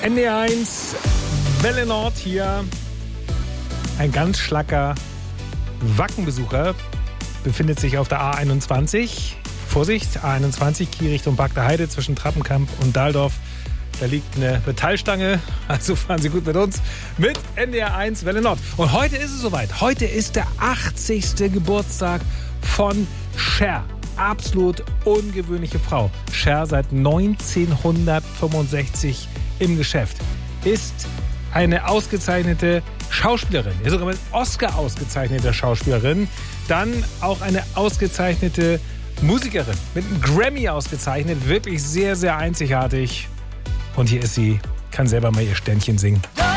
NDR1, Welle Nord hier. Ein ganz schlacker Wackenbesucher befindet sich auf der A21. Vorsicht, A21, Kiel Richtung Bagder Heide zwischen Trappenkamp und Dahldorf. Da liegt eine Metallstange, also fahren Sie gut mit uns, mit NDR1 Welle Nord. Und heute ist es soweit. Heute ist der 80. Geburtstag von Cher. Absolut ungewöhnliche Frau. Cher seit 1965 im Geschäft. Ist eine ausgezeichnete Schauspielerin. Ist sogar mit Oscar ausgezeichnete Schauspielerin. Dann auch eine ausgezeichnete Musikerin. Mit einem Grammy ausgezeichnet. Wirklich sehr, sehr einzigartig. Und hier ist sie. Kann selber mal ihr Ständchen singen.